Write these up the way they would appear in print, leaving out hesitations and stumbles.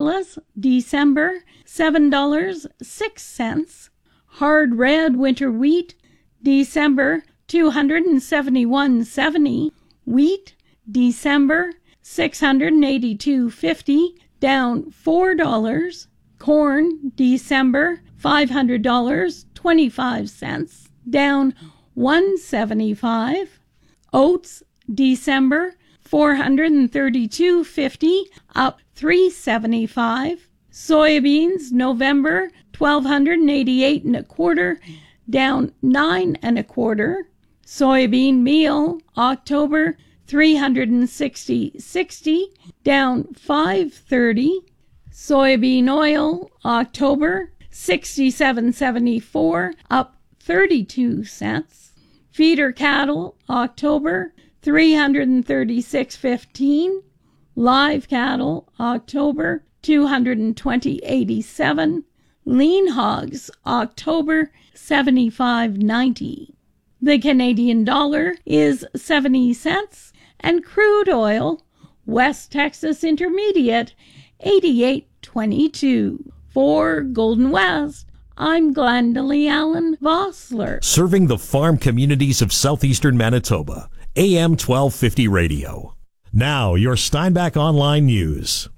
Nicholas, December, $7.06. Hard red winter wheat, December, $271.70. Wheat, December, $682.50, down $4. Corn, December, $500.25, down $1.75. Oats, December, $432.50, up $3.75. Soybeans, November, $1,288.25, down $9.25. Soybean meal, October, $360.60, down $5.30. Soybean oil, October, $67.74, up 32 cents. Feeder cattle, October, $336.15. Live cattle, October, $220.87. Lean hogs, October, $75.90. The Canadian dollar is 70 cents, and crude oil, West Texas Intermediate, 88.22. For Golden West, I'm Glendalee Allen Vossler. Serving the farm communities of southeastern Manitoba. AM 1250 Radio. Now, your Steinbach Online News.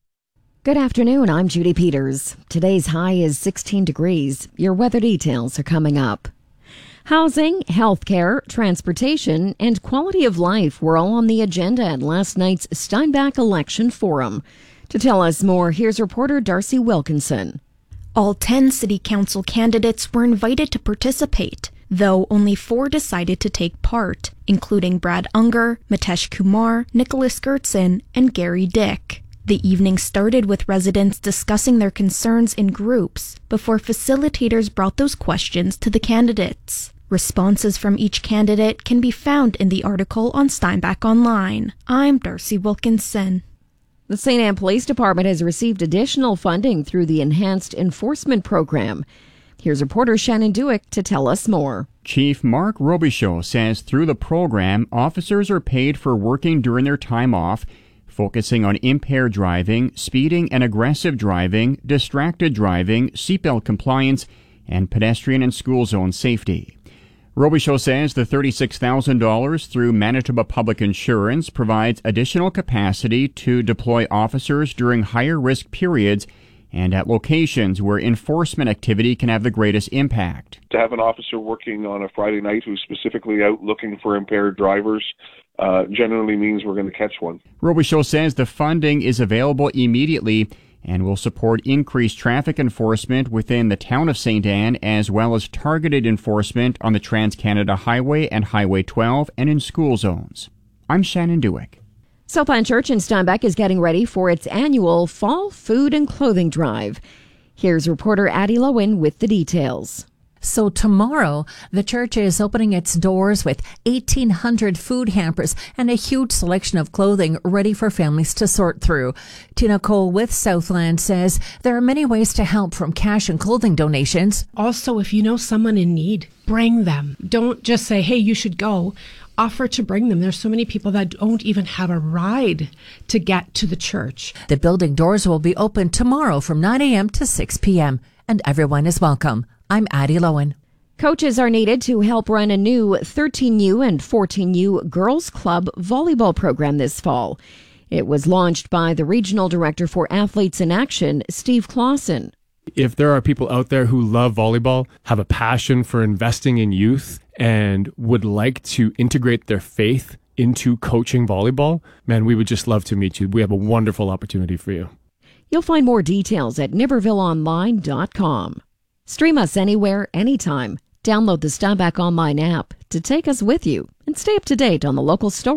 Good afternoon, I'm Judy Peters. Today's high is 16 degrees. Your weather details are coming up. Housing, healthcare, transportation, and quality of life were all on the agenda at last night's Steinbach Election Forum. To tell us more, here's reporter Darcy Wilkinson. All 10 city council candidates were invited to participate, though only 4 decided to take part, including Brad Unger, Mitesh Kumar, Nicholas Gertson, and Gary Dick. The evening started with residents discussing their concerns in groups before facilitators brought those questions to the candidates. Responses from each candidate can be found in the article on Steinbach Online. I'm Darcy Wilkinson. The St. Anne Police Department has received additional funding through the Enhanced Enforcement Program. Here's reporter Shannon Dewick to tell us more. Chief Mark Robichaud says through the program, officers are paid for working during their time off, focusing on impaired driving, speeding and aggressive driving, distracted driving, seatbelt compliance, and pedestrian and school zone safety. Robichaud says the $36,000 through Manitoba Public Insurance provides additional capacity to deploy officers during higher risk periods and at locations where enforcement activity can have the greatest impact. To have an officer working on a Friday night who's specifically out looking for impaired drivers generally means we're going to catch one. Robichaud says the funding is available immediately and will support increased traffic enforcement within the town of St. Anne, as well as targeted enforcement on the Trans-Canada Highway and Highway 12 and in school zones. I'm Shannon Dewick. Southland Church in Steinbach is getting ready for its annual Fall Food and Clothing Drive. Here's reporter Addie Lowen with the details. So tomorrow, the church is opening its doors with 1,800 food hampers and a huge selection of clothing ready for families to sort through. Tina Cole with Southland says there are many ways to help, from cash and clothing donations. Also, if you know someone in need, bring them. Don't just say, hey, you should go. Offer to bring them. There's so many people that don't even have a ride to get to the church. The building doors will be open tomorrow from 9 a.m. to 6 p.m. and everyone is welcome. I'm Addie Lowen. Coaches are needed to help run a new 13U and 14U Girls Club volleyball program this fall. It was launched by the Regional Director for Athletes in Action, Steve Clausen. If there are people out there who love volleyball, have a passion for investing in youth, and would like to integrate their faith into coaching volleyball, man, we would just love to meet you. We have a wonderful opportunity for you. You'll find more details at NivervilleOnline.com. Stream us anywhere, anytime. Download the Steinbach Online app to take us with you and stay up to date on the local stories.